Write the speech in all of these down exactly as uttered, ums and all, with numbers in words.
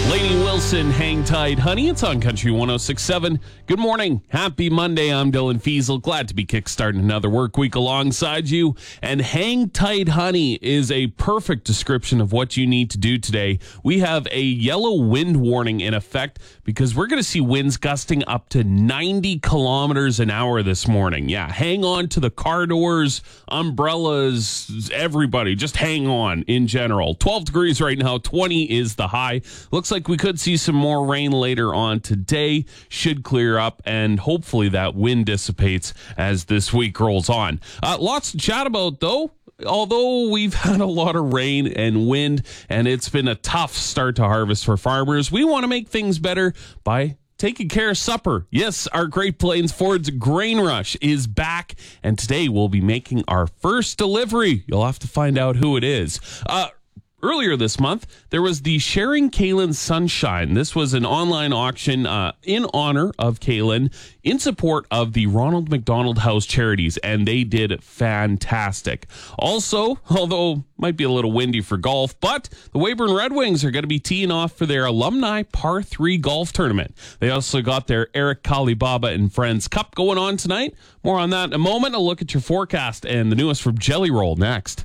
Lainey Wilson, Hang Tight, Honey. It's on Country one oh six point seven. Good morning. Happy Monday. I'm Dylan Fiesel. Glad to be kickstarting another work week alongside you. And Hang Tight, Honey is a perfect description of what you need to do today. We have a yellow wind warning in effect because we're going to see winds gusting up to ninety kilometers an hour this morning. Yeah, hang on to the car doors, umbrellas, everybody. Just hang on in general. twelve degrees right now. twenty is the high. Looks like we could see some more rain later on today. Should clear up, and hopefully that wind dissipates as this week rolls on. Uh, lots to chat about, though. Although we've had a lot of rain and wind, and it's been a tough start to harvest for farmers, we want to make things better by taking care of supper. Yes, our Great Plains Ford's Grain Rush is back, and today we'll be making our first delivery. You'll have to find out who it is. Uh, Earlier this month, there was the Sharing Kaylin Sunshine. This was an online auction uh, in honor of Kaylin in support of the Ronald McDonald House Charities, and they did fantastic. Also, although might be a little windy for golf, but the Weyburn Red Wings are going to be teeing off for their alumni par three golf tournament. They also got their Eric Kalibaba and Friends Cup going on tonight. More on that in a moment. A look at your forecast and the newest from Jelly Roll next.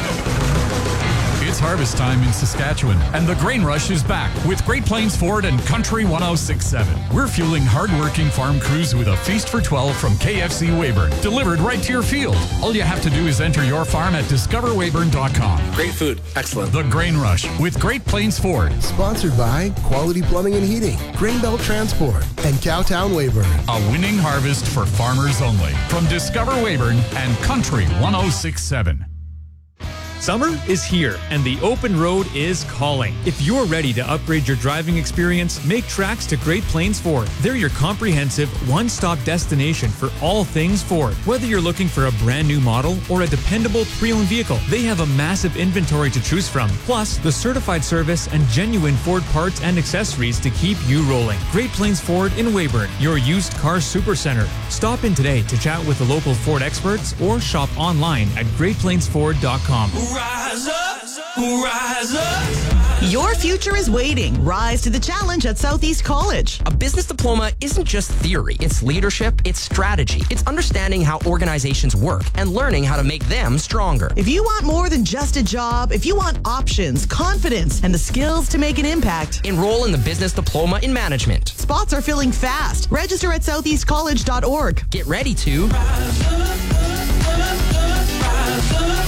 It's harvest time in Saskatchewan, and the Grain Rush is back with Great Plains Ford and Country one oh six point seven. We're fueling hard-working farm crews with a feast for twelve from K F C Weyburn, delivered right to your field. All you have to do is enter your farm at discover weyburn dot com. Great food. Excellent. The Grain Rush with Great Plains Ford. Sponsored by Quality Plumbing and Heating, Grainbelt Transport, and Cowtown Weyburn. A winning harvest for farmers only. From Discover Weyburn and Country one oh six point seven. Summer is here, and the open road is calling. If you're ready to upgrade your driving experience, make tracks to Great Plains Ford. They're your comprehensive, one-stop destination for all things Ford. Whether you're looking for a brand new model or a dependable pre-owned vehicle, they have a massive inventory to choose from. Plus, the certified service and genuine Ford parts and accessories to keep you rolling. Great Plains Ford in Weyburn, your used car supercenter. Stop in today to chat with the local Ford experts or shop online at great plains ford dot com. Rise up, rise up. Your future is waiting. Rise to the challenge at Southeast College. A business diploma isn't just theory. It's leadership, it's strategy. It's understanding how organizations work and learning how to make them stronger. If you want more than just a job, if you want options, confidence, and the skills to make an impact, enroll in the Business Diploma in Management. Spots are filling fast. Register at southeast college dot org. Get ready to Rise up, up, up, rise up.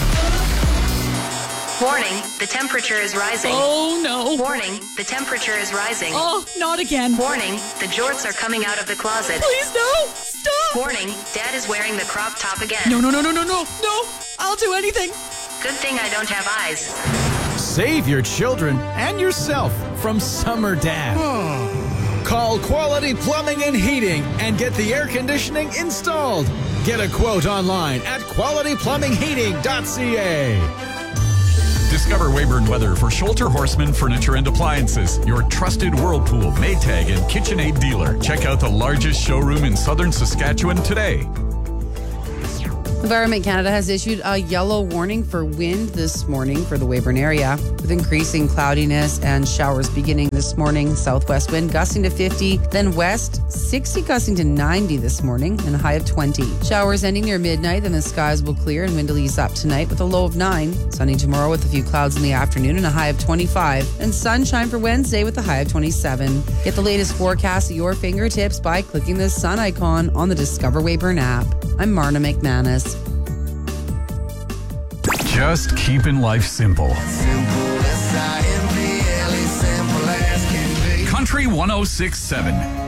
Warning, the temperature is rising. Oh, no. Warning, the temperature is rising. Oh, not again. Warning, the jorts are coming out of the closet. Please, no. Stop. Warning, Dad is wearing the crop top again. No, no, no, no, no, no. No, I'll do anything. Good thing I don't have eyes. Save your children and yourself from summer dad. Call Quality Plumbing and Heating and get the air conditioning installed. Get a quote online at quality plumbing heating dot c a. Discover Weyburn Weather for Sholter Horseman Furniture and Appliances, your trusted Whirlpool, Maytag, and KitchenAid dealer. Check out the largest showroom in southern Saskatchewan today. Environment Canada has issued a yellow warning for wind this morning for the Weyburn area, with increasing cloudiness and showers beginning this morning. Southwest wind gusting to fifty, then west sixty gusting to ninety this morning, and a high of twenty. Showers ending near midnight, then the skies will clear and wind will ease up tonight with a low of nine. Sunny tomorrow with a few clouds in the afternoon and a high of twenty-five. And sunshine for Wednesday with a high of twenty-seven. Get the latest forecast at your fingertips by clicking the sun icon on the Discover Weyburn app. I'm Marna McManus. Just keeping life simple. Country one oh six point seven.